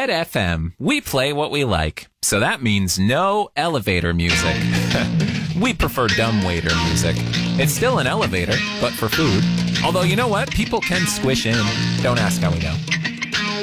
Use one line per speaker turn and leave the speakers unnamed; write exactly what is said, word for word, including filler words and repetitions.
Hit F M. We play what we like. So that means no elevator music. We prefer dumbwaiter music. It's still an elevator, but for food. Although, you know what? People can squish in. Don't ask how we know.